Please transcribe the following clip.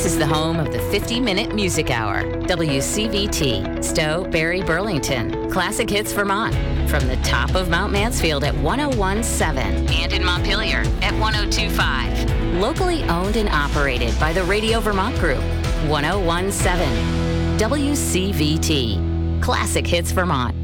This is the home of the 50-minute music hour. WCVT, Stowe, Barry, Burlington. Classic Hits Vermont. From the top of Mount Mansfield at 101.7 and in Montpelier at 102.5. Locally owned and operated by the Radio Vermont Group. 101.7. WCVT. Classic Hits Vermont.